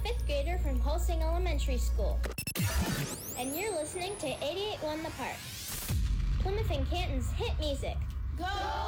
fifth grader from Holsing Elementary School. And you're listening to 88.1 The Park, Plymouth and Canton's hit music. Go!